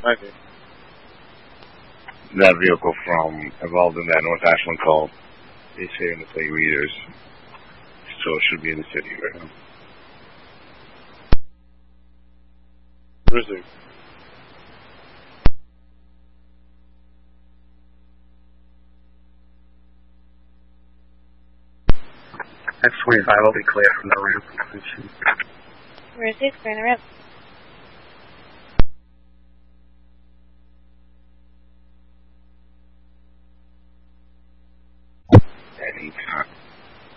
Okay. That vehicle involved in that North Ashland call is here in the plate readers, so it should be in the city right now. Where's it? X25 will be clear from the ramp. Where is it? Clear the ramp.